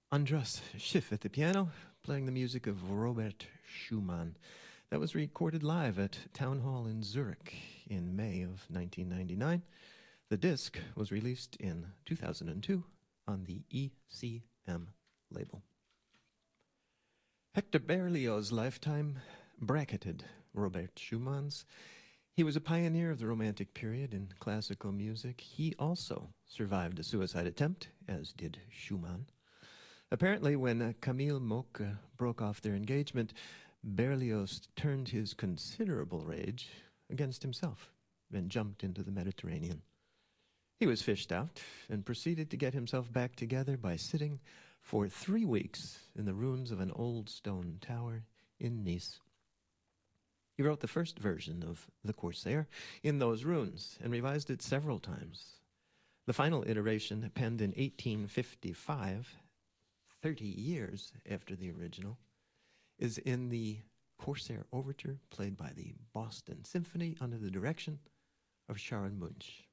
Andras Schiff at the piano, playing the music of Robert Schumann. That was recorded live at Town Hall in Zurich in May of 1999. The disc was released in 2002 on the ECM label. Hector Berlioz' lifetime bracketed Robert Schumann's. He was a pioneer of the Romantic period in classical music. He also survived a suicide attempt, as did Schumann. Apparently, when Camille Mock broke off their engagement, Berlioz turned his considerable rage against himself and jumped into the Mediterranean. He was fished out and proceeded to get himself back together by sitting for 3 weeks in the ruins of an old stone tower in Nice. He wrote the first version of The Corsair in those ruins and revised it several times. The final iteration, penned in 1855, 30 years after the original, is in the Corsair Overture, played by the Boston Symphony under the direction of Sharon Munch.